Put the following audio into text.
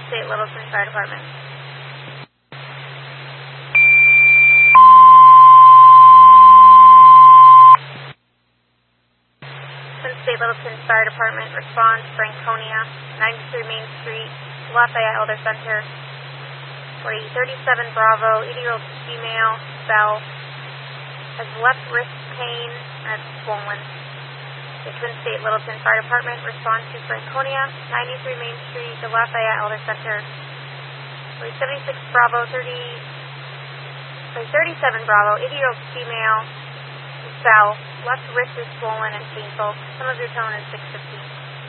State Littleton Fire Department. Twin State Littleton Fire Department responds Franconia, 93 Main Street, Lafayette Elder Center. 37 Bravo, 80-year-old female, fell, has left wrist pain, and it's swollen. The Twin State Littleton Fire Department responds to Franconia, 93 Main Street, the Lafayette Elder Center. 76 Bravo, 37 Bravo, 80-year-old female, fell, left wrist is swollen and painful. Some of your tone is 615.